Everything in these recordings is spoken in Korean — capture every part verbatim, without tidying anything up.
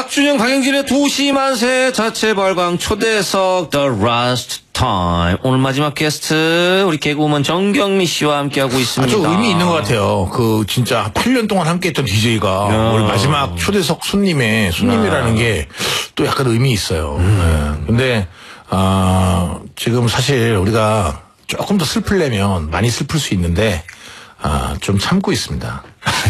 박준영, 강영진의 두 시 만세 자체 발광 초대석 The Last Time. 오늘 마지막 게스트 우리 개그우먼 정경미 씨와 함께하고 있습니다. 아주 의미 있는 것 같아요. 그 진짜 팔 년 동안 함께했던 디제이가 오늘 마지막 초대석 손님의 손님이라는 게 또 약간 의미 있어요. 음. 네. 근데 아, 지금 사실 우리가 조금 더 슬플려면 많이 슬플 수 있는데 아, 좀 참고 있습니다.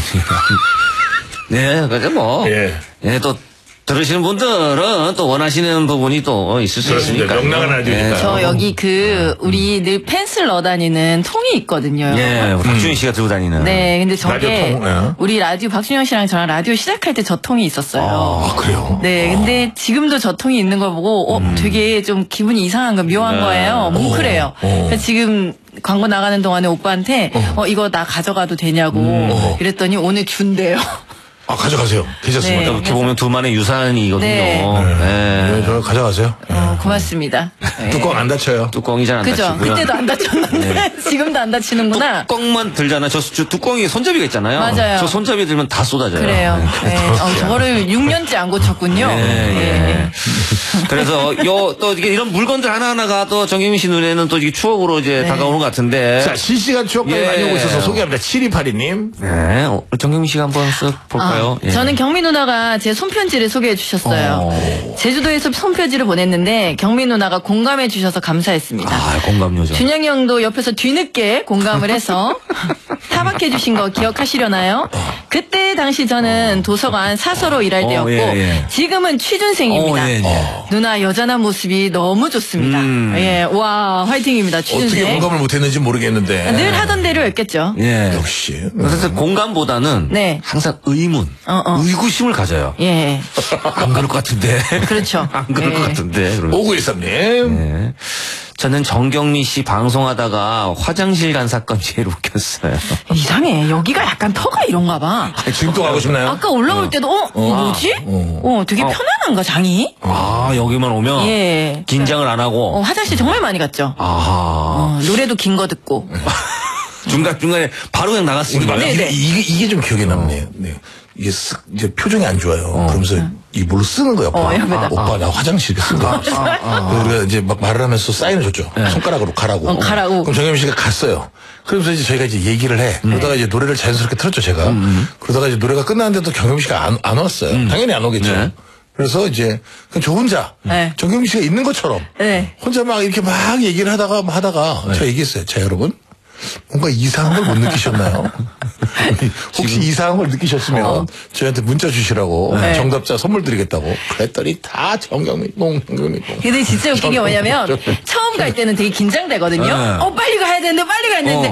네, 그래서 뭐, 예. 예, 또, 들으시는 분들은 또 원하시는 부분이 또 있을 수 있으니까. 명랑한 라디오니까요. 저 여기 그, 우리 늘 펜슬 넣어 다니는 통이 있거든요. 예, 우리 박준영 씨가 들고 다니는. 네, 근데 저게, 라디오 통, 예. 우리 라디오, 박준영 씨랑 저랑 라디오 시작할 때 저 통이 있었어요. 아, 그래요? 네, 근데 지금도 저 통이 있는 걸 보고, 어, 되게 좀 기분이 이상한 거, 묘한 네. 거예요. 뭉클해요. 그래서 지금, 광고 나가는 동안에 오빠한테, 어, 이거 나 가져가도 되냐고, 이랬더니 오늘 준대요. 아, 가져가세요. 괜찮습니다. 네. 이렇게 보면 둘만의 유산이거든요. 네. 네. 네, 저 가져가세요. 어, 고맙습니다. 네. 뚜껑 안 닫혀요. 뚜껑이 잘 안 그죠? 닫히고요. 그때도 안 다쳤는데, 지금도 안 다치는구나. 뚜껑만 들잖아요. 저, 저 뚜껑이 손잡이가 있잖아요. 맞아요. 저 손잡이 들면 다 쏟아져요. 그래요. 네. 어, 저거를 육 년째 안 고쳤군요. 네, 네. 예. 그래서 요 또 이게 이런 물건들 하나하나가 또 정경민 씨 눈에는 또 이게 추억으로 이제 다가오는 것 같은데. 자, 실시간 추억까지 예. 많이 오고 있어서 소개합니다. 칠이팔이 님. 네, 어, 정경민 씨가 한번 쓱 볼까요? 아, 예. 저는 경미 누나가 제 손편지를 소개해 주셨어요. 제주도에서 손편지를 보냈는데 경미 누나가 공감해 주셔서 감사했습니다. 아, 공감 요정. 준영이 형도 옆에서 뒤늦게 공감을 해서 타박해 주신 거 기억하시려나요? 그때 당시 저는 도서관 사서로 일할 어, 때였고 예, 예. 지금은 취준생입니다. 어, 예, 예. 누나 여전한 모습이 너무 좋습니다. 음. 예, 와 화이팅입니다. 어떻게 취준생. 공감을 못했는지 모르겠는데. 늘 하던 대로 했겠죠. 예. 역시. 그래서 공감보다는 네. 항상 의문, 어, 어. 의구심을 가져요. 예, 안 그럴 것 같은데. 그렇죠. 안 그럴 예. 것 같은데. 그러면. 오구일삼 님. 네. 저는 정경미 씨 방송하다가 화장실 간 사건 제일 웃겼어요. 이상해. 여기가 약간 터가 이런가 봐. 지금 또 가고 싶나요? 아까 올라올 때도 어, 이거 뭐지? 어, 되게 편안한가 장이? 아, 여기만 오면 예. 긴장을 안 하고. 어, 화장실 정말 많이 갔죠. 아하. 어, 노래도 긴 거 듣고. 중간중간에 바로 그냥 우리 나갔습니다. 말 네, 이게, 네. 이게, 이게 좀 기억에 남네요. 네. 이게 쓱, 이제 표정이 안 좋아요. 그러면서 이 뭘로 쓰는 거예요. 어, 옆에다. 오빠, 나 화장실에 쓴 거야. 우리가 이제 막 말을 하면서 사인을 줬죠. 손가락으로 가라고. 어, 가라고. 그럼 정혜민 씨가 갔어요. 그러면서 이제 저희가 이제 얘기를 해. 그러다가 이제 노래를 자연스럽게 틀었죠, 제가. 그러다가 이제 노래가 끝났는데도 정혜민 씨가 안, 안 왔어요. 당연히 안 오겠죠. 네. 그래서 이제 그냥 저 혼자 네. 정경민 씨가 있는 것처럼 네. 혼자 막 이렇게 막 얘기를 하다가 막 하다가 제가 얘기했어요. 자, 여러분. 뭔가 이상한 걸 못 느끼셨나요? 혹시 이상한 걸 느끼셨으면 어. 저희한테 문자 주시라고 네. 정답자 선물 드리겠다고 그랬더니 다 정경민 똥 정경민 똥. 근데 진짜 웃긴 게 뭐냐면 처음 갈 때는 되게 긴장되거든요. 네. 어, 빨리 가야 되는데 빨리 가야 되는데